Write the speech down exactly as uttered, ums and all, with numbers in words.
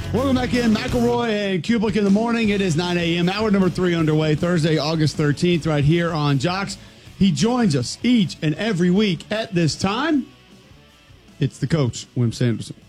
Welcome back in. McElroy and Kublik in the morning. It is nine a.m. Hour number three underway. Thursday, August thirteenth, right here on Jocks. He joins us each and every week at this time. It's the coach, Wim Sanderson.